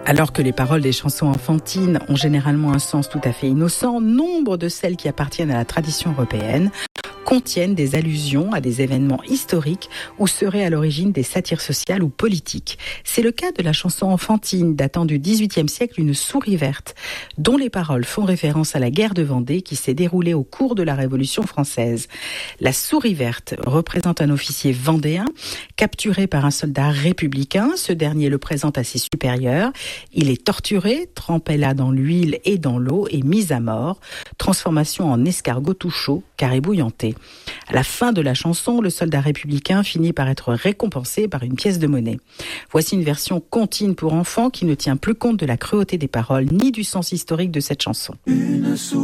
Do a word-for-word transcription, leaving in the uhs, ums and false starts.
Alors que les paroles des chansons enfantines ont généralement un sens tout à fait innocent, nombre de celles qui appartiennent à la tradition européenne contiennent des allusions à des événements historiques ou seraient à l'origine des satires sociales ou politiques. C'est le cas de la chanson enfantine datant du dix-huitième siècle, Une souris verte, dont les paroles font référence à la guerre de Vendée qui s'est déroulée au cours de la Révolution française. La souris verte représente un officier vendéen capturé par un soldat républicain. Ce dernier le présente à ses supérieurs. Il est torturé, trempé là dans l'huile et dans l'eau et mis à mort. Transformation en escargot tout chaud, car ébouillanté. À la fin de la chanson, le soldat républicain finit par être récompensé par une pièce de monnaie. Voici une version comptine pour enfants qui ne tient plus compte de la cruauté des paroles ni du sens historique de cette chanson. Une